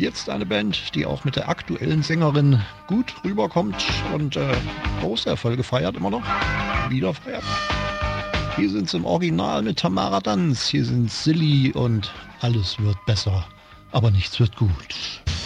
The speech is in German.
Jetzt eine Band, die auch mit der aktuellen Sängerin gut rüberkommt und große Erfolge feiert immer noch. Wieder feiert. Hier sind sie im Original mit Tamara Danz. Hier sind Silly und alles wird besser, aber nichts wird gut.